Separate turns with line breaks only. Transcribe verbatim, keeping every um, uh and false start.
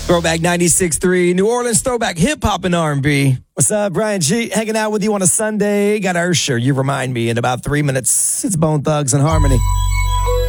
Throwback ninety-six point three, New Orleans throwback hip-hop and R and B. What's up, Brian G? Hanging out with you on a Sunday. Got Usher, You Remind Me, in about three minutes. It's Bone Thugs and Harmony.